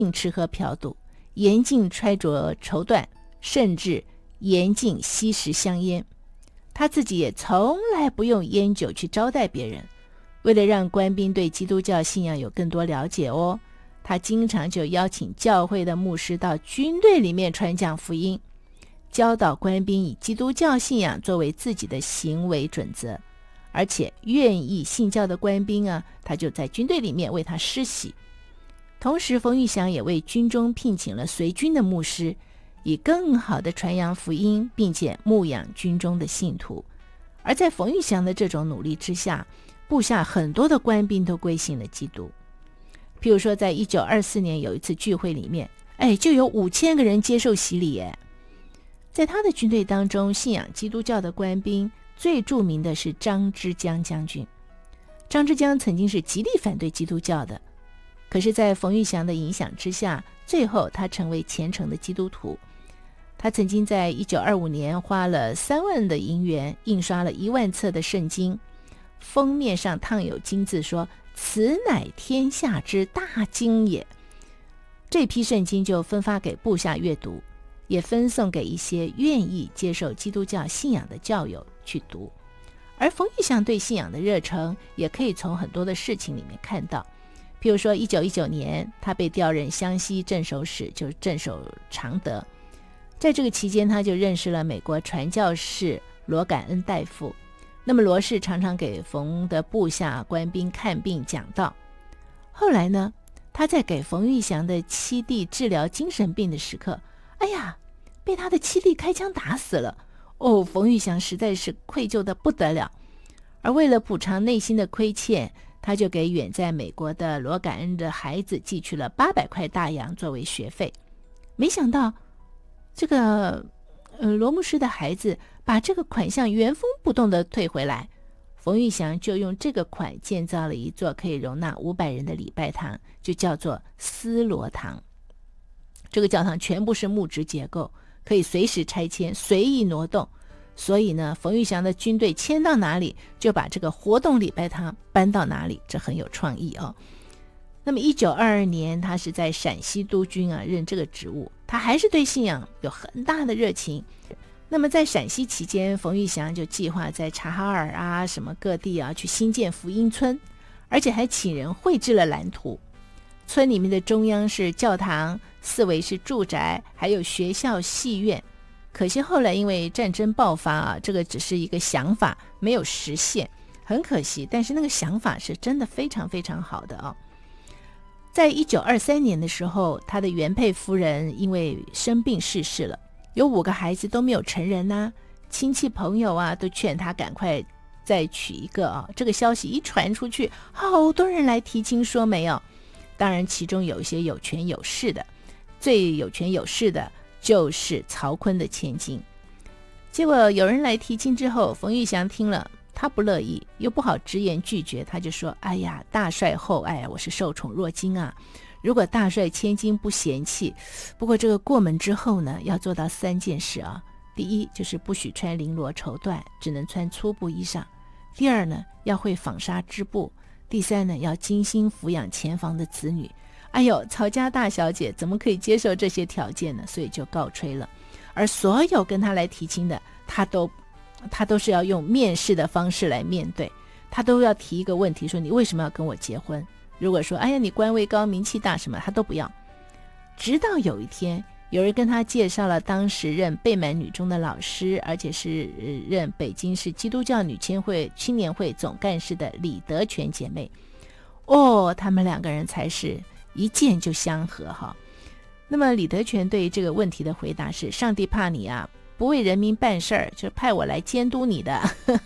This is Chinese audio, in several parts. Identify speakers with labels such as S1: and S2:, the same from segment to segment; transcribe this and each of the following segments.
S1: 禁吃喝嫖赌，严禁穿着绸缎，甚至严禁吸食香烟。他自己也从来不用烟酒去招待别人。为了让官兵对基督教信仰有更多了解他经常就邀请教会的牧师到军队里面传讲福音，教导官兵以基督教信仰作为自己的行为准则。而且愿意信教的官兵他就在军队里面为他施洗。同时冯玉祥也为军中聘请了随军的牧师，以更好的传扬福音，并且牧养军中的信徒。而在冯玉祥的这种努力之下，部下很多的官兵都归信了基督。譬如说在1924年有一次聚会里面，就有5000个人接受洗礼耶。在他的军队当中，信仰基督教的官兵最著名的是张之江将军。张之江曾经是极力反对基督教的，可是在冯玉祥的影响之下，最后他成为虔诚的基督徒。他曾经在1925年花了3万的银元印刷了1万册的圣经，封面上烫有金字说此乃天下之大经也。这批圣经就分发给部下阅读，也分送给一些愿意接受基督教信仰的教友去读。而冯玉祥对信仰的热诚也可以从很多的事情里面看到。譬如说1919年他被调任湘西镇守使，就是镇守常德。在这个期间，他就认识了美国传教士罗感恩大夫。那么罗氏常常给冯的部下官兵看病讲道。后来呢，他在给冯玉祥的七弟治疗精神病的时刻，被他的七弟开枪打死了。冯玉祥实在是愧疚的不得了。而为了补偿内心的亏欠，他就给远在美国的罗感恩的孩子寄去了800块大洋作为学费。没想到这个罗牧师的孩子把这个款项原封不动的退回来。冯玉祥就用这个款建造了一座可以容纳500人的礼拜堂，就叫做思罗堂。这个教堂全部是木质结构，可以随时拆迁，随意挪动。所以呢，冯玉祥的军队迁到哪里，就把这个活动礼拜堂搬到哪里，这很有创意那么1922年，他是在陕西督军任这个职务，他还是对信仰有很大的热情。那么在陕西期间，冯玉祥就计划在察哈尔什么各地去新建福音村，而且还请人绘制了蓝图。村里面的中央是教堂，四围是住宅，还有学校戏院。可惜后来因为战争爆发这个只是一个想法，没有实现，很可惜。但是那个想法是真的非常非常好的在1923年的时候，他的原配夫人因为生病逝世了，有5个孩子都没有成人亲戚朋友都劝他赶快再娶一个这个消息一传出去，好多人来提亲说媒当然其中有一些有权有势的，最有权有势的就是曹锟的千金。结果有人来提亲之后，冯玉祥听了他不乐意，又不好直言拒绝，他就说大帅厚爱，我是受宠若惊如果大帅千金不嫌弃，不过这个过门之后呢，要做到3件事第一就是不许穿绫罗绸缎，只能穿粗布衣裳。第二呢，要会纺纱织布。第三呢，要精心抚养前房的子女。曹家大小姐怎么可以接受这些条件呢？所以就告吹了。而所有跟他来提亲的，他都是要用面试的方式来面对，他都要提一个问题，说你为什么要跟我结婚？如果说你官位高名气大什么，他都不要。直到有一天，有人跟他介绍了当时任贝满女中的老师，而且是任北京市基督教女青年会总干事的李德全姐妹。他们2个人才是一见就相合那么李德全对这个问题的回答是，上帝怕你不为人民办事儿，就派我来监督你的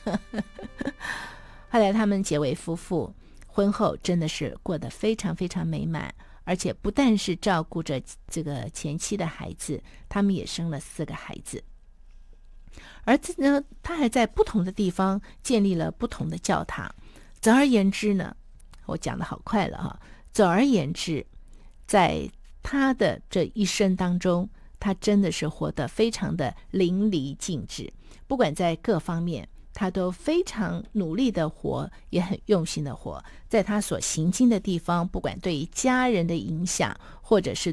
S1: 后来他们结为夫妇，婚后真的是过得非常非常美满，而且不但是照顾着这个前妻的孩子，他们也生了4个孩子。而呢，他还在不同的地方建立了不同的教堂。总而言之呢，我讲得好快了总而言之，在他的这一生当中，他真的是活得非常的淋漓尽致，不管在各方面他都非常努力的活，也很用心的活。在他所行经的地方，不管对于家人的影响，或者是